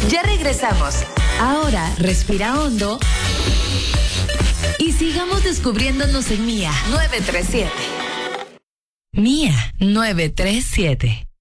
Ya regresamos. Ahora respira hondo y sigamos descubriéndonos en Mía 937. Mía 937.